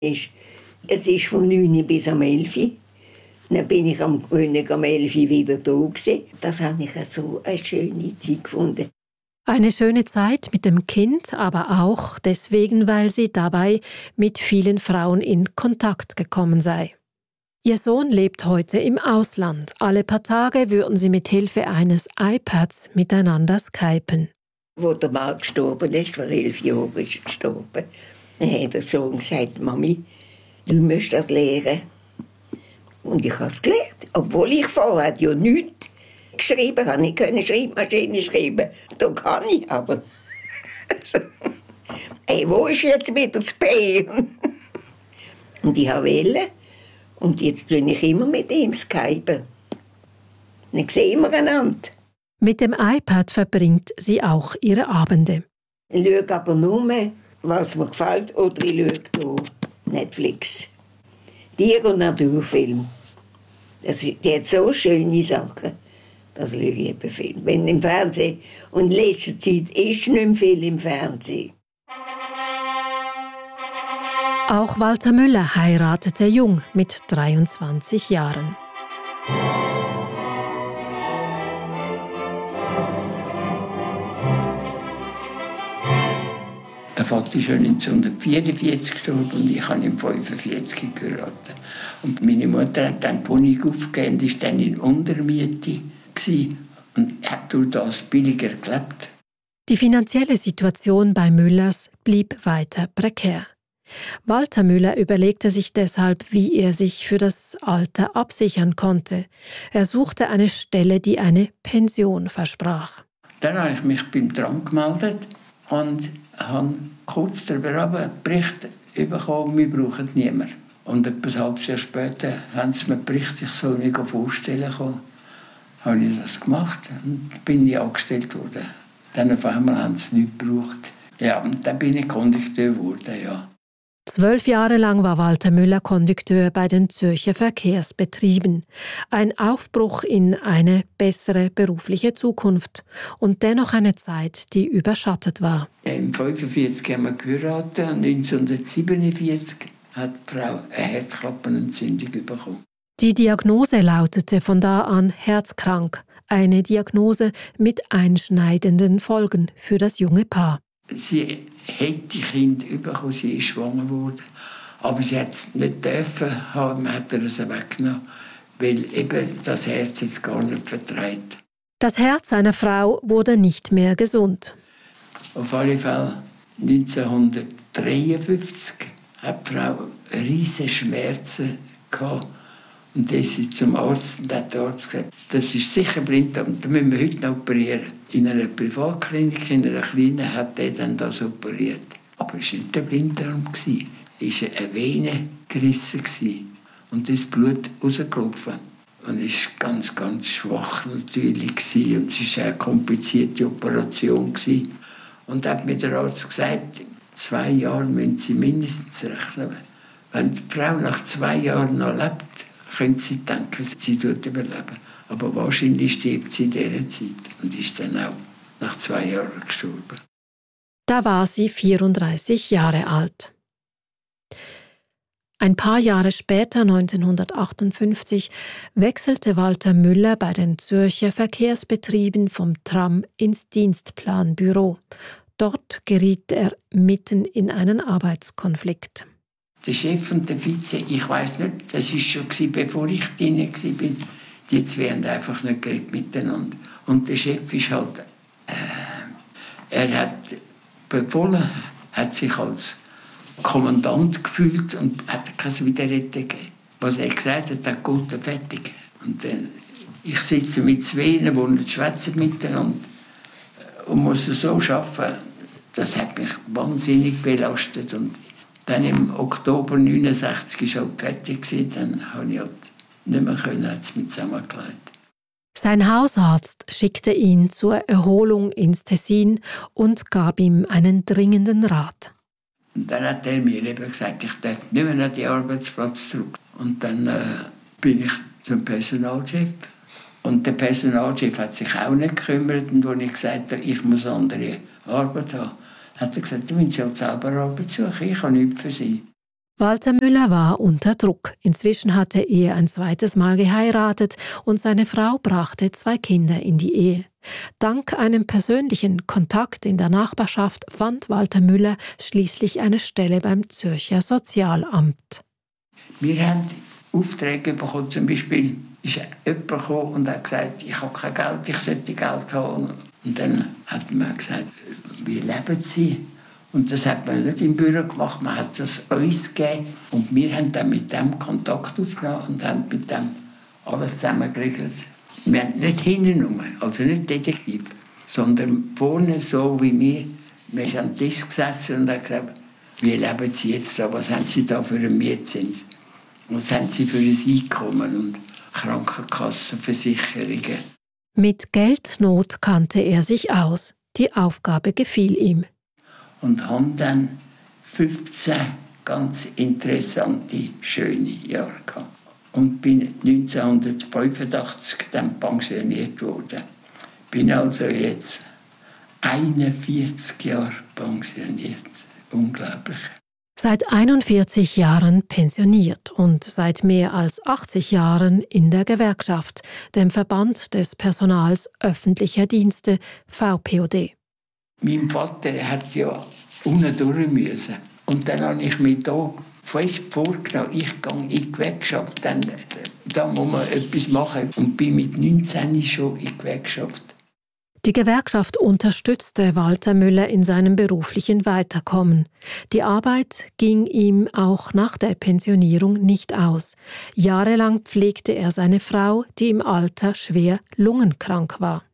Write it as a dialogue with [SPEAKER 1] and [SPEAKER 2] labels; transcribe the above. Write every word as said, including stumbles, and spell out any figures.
[SPEAKER 1] Es ist von neun bis am elf. Dann bin ich am König am elf wieder da gewesen. Das habe ich so eine schöne Zeit gefunden.
[SPEAKER 2] Eine schöne Zeit mit dem Kind, aber auch deswegen, weil sie dabei mit vielen Frauen in Kontakt gekommen sei. Ihr Sohn lebt heute im Ausland. Alle paar Tage würden sie mit Hilfe eines iPads miteinander skypen.
[SPEAKER 1] Wo der Mann gestorben ist, vor elf Jahren ist er gestorben, dann hat der Sohn gesagt, Mami, du musst das lernen. Und ich habe es gelernt, obwohl ich vorher ja nichts geschrieben habe. Ich konnte Schreibmaschine schreiben, da kann ich aber. Hey, wo ist jetzt wieder das P? Und ich wollte. Und jetzt tue ich immer mit ihm skypen. Dann sehen wir einander.
[SPEAKER 2] Mit dem iPad verbringt sie auch ihre Abende.
[SPEAKER 1] Ich schaue aber nur, was mir gefällt, oder ich schaue hier Netflix. Tier- und Naturfilm. Das, die hat so schöne Sachen. Das schaue ich eben viel. Wenn im Fernsehen. Und in letzter Zeit ist nicht mehr viel im Fernsehen.
[SPEAKER 2] Auch Walter Müller heiratete jung mit dreiundzwanzig Jahren.
[SPEAKER 3] Der Vater ist schon neunzehnhundertvierundvierzig gestorben und ich habe ihn fünfundvierzig geheiratet. Und meine Mutter hat dann die Wohnung aufgegeben und war dann in Untermiete und hat durch das billiger gelebt.
[SPEAKER 2] Die finanzielle Situation bei Müllers blieb weiter prekär. Walter Müller überlegte sich deshalb, wie er sich für das Alter absichern konnte. Er suchte eine Stelle, die eine Pension versprach.
[SPEAKER 3] Dann habe ich mich beim Tram gemeldet und habe kurz darüber Bericht bekommen, wir brauchen niemanden. Und etwas halbes Jahr später haben sie mir berichtet, ich soll mich vorstellen kommen. Habe ich das gemacht und bin ich angestellt worden. Dann auf einmal haben sie nichts gebraucht. Ja, und dann bin ich Kondukteur geworden, ja.
[SPEAKER 2] Zwölf Jahre lang war Walter Müller Kondukteur bei den Zürcher Verkehrsbetrieben. Ein Aufbruch in eine bessere berufliche Zukunft und dennoch eine Zeit, die überschattet war.
[SPEAKER 3] Im fünfundvierzig haben wir geheiratet und neunzehnhundertsiebenundvierzig hat die Frau eine Herzklappenentzündung bekommen.
[SPEAKER 2] Die Diagnose lautete von da an herzkrank. Eine Diagnose mit einschneidenden Folgen für das junge Paar.
[SPEAKER 3] Sie hätte Kind bekommen, sie ist schwanger geworden. Aber sie hat es nicht dürfen haben, man hat es weggenommen, weil eben das Herz jetzt gar nicht verträgt.
[SPEAKER 2] Das Herz einer Frau wurde nicht mehr gesund.
[SPEAKER 3] Auf alle Fälle neunzehnhundertdreiundfünfzig hat die Frau riesige Schmerzen gehabt. Und dann ist sie zum Arzt und hat der Arzt gesagt, das ist sicher Blinddarm, da müssen wir heute noch operieren. In einer Privatklinik, in einer kleinen, hat er dann das operiert. Aber es war nicht der Blinddarm, es war eine Vene gerissen und das Blut rausgelaufen. Und es war ganz, ganz schwach natürlich und es war eine komplizierte Operation. Und hat mir der Arzt gesagt, zwei Jahre müssen Sie mindestens rechnen. Wenn die Frau nach zwei Jahren noch lebt, können Sie denken, sie wird überleben. Aber wahrscheinlich stirbt sie in dieser Zeit und ist dann auch nach zwei Jahren gestorben.
[SPEAKER 2] Da war sie vierunddreißig Jahre alt. Ein paar Jahre später, neunzehnhundertachtundfünfzig, wechselte Walter Müller bei den Zürcher Verkehrsbetrieben vom Tram ins Dienstplanbüro. Dort geriet er mitten in einen Arbeitskonflikt.
[SPEAKER 3] Der Chef und der Vize, ich weiss nicht, das war schon bevor ich drin war. Die zwei haben einfach nicht geredet miteinander. Und der Chef ist halt, äh, er hat befohlen, hat sich als Kommandant gefühlt und hat kein Widerreden gegeben. Was er gesagt hat, hat gut und fertig. Und äh, ich sitze mit zwei, die nicht schwätzen miteinander und muss so arbeiten. Das hat mich wahnsinnig belastet. Und dann im Oktober neunundsechzig war ich halt fertig. Dann konnte ich halt nicht mehr können, hat es mit zusammengelegt.
[SPEAKER 2] Sein Hausarzt schickte ihn zur Erholung ins Tessin und gab ihm einen dringenden Rat.
[SPEAKER 3] Und dann hat er mir eben gesagt, ich darf nicht mehr an den Arbeitsplatz zurück. Und dann äh, bin ich zum Personalchef. Und der Personalchef hat sich auch nicht gekümmert. Und als ich gesagt habe, ich muss andere Arbeit haben, hat er gesagt, du musst halt selber Arbeit suchen, ich kann nichts für Sie.
[SPEAKER 2] Walter Müller war unter Druck. Inzwischen hatte er ein zweites Mal geheiratet und seine Frau brachte zwei Kinder in die Ehe. Dank einem persönlichen Kontakt in der Nachbarschaft fand Walter Müller schließlich eine Stelle beim Zürcher Sozialamt.
[SPEAKER 3] Wir haben Aufträge bekommen, zum Beispiel ist jemand gekommen und hat gesagt, ich habe kein Geld, ich sollte Geld haben. Und dann hat man gesagt, wie leben Sie? Und das hat man nicht im Büro gemacht, man hat das uns gegeben. Und wir haben dann mit dem Kontakt aufgenommen und haben mit dem alles zusammen geregelt. Wir haben nicht hinten, also nicht Detektiv, sondern vorne so wie wir. Wir sind am Tisch gesessen und haben gesagt, wie leben Sie jetzt da, was haben Sie da für einen Mietzins? Was haben Sie für ein Einkommen und Krankenkassenversicherungen?
[SPEAKER 2] Mit Geldnot kannte er sich aus. Die Aufgabe gefiel ihm.
[SPEAKER 3] Und haben dann fünfzehn ganz interessante, schöne Jahre gehabt. Und bin neunzehnhundertfünfundachtzig dann pensioniert worden. Bin also jetzt einundvierzig Jahre pensioniert. Unglaublich.
[SPEAKER 2] Seit einundvierzig Jahren pensioniert und seit mehr als achtzig Jahren in der Gewerkschaft, dem Verband des Personals öffentlicher Dienste, V P O D.
[SPEAKER 3] Mein Vater hat ja unten durch müssen. Und dann habe ich mir hier fest vorgenommen, ich gehe in die Gewerkschaft, dann, da muss man etwas machen. Und bin mit neunzehn schon in die Gewerkschaft.
[SPEAKER 2] Die Gewerkschaft unterstützte Walter Müller in seinem beruflichen Weiterkommen. Die Arbeit ging ihm auch nach der Pensionierung nicht aus. Jahrelang pflegte er seine Frau, die im Alter schwer lungenkrank war.